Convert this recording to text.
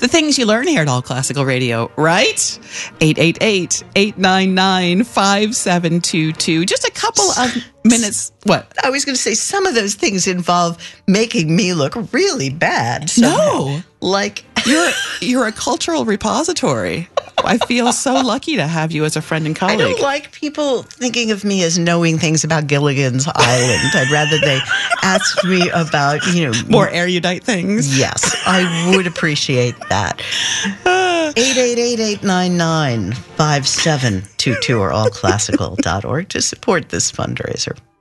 The things you learn here at All Classical Radio, right? 888-899-5722. Just a couple of minutes. What? I was going to say some of those things involve making me look really bad. Somehow. No. Like... You're a cultural repository. I feel so lucky to have you as a friend and colleague. I don't like people thinking of me as knowing things about Gilligan's Island. I'd rather they ask me about, more erudite things. Yes, I would appreciate that. 888-899-5722 or allclassical.org to support this fundraiser.